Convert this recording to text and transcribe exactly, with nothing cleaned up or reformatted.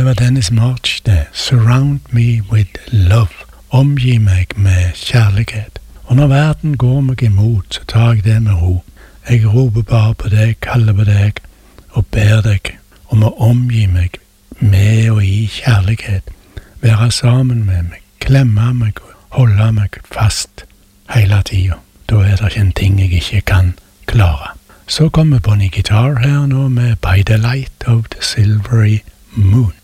Det var Dennis March, det. Surround me with love. Omgi meg med kjærlighet. Og når verden går meg imot, så tar jeg det med ro. Jeg roper bare på deg, kaller på deg, og ber deg om å omgi meg med og i kjærlighet. Være sammen med meg, klemme meg og holde meg fast hele tiden. Da er det ikke en ting jeg ikke kan klare. Så kommer Bonnie Guitar her nå med By the Light of the Silvery Moon.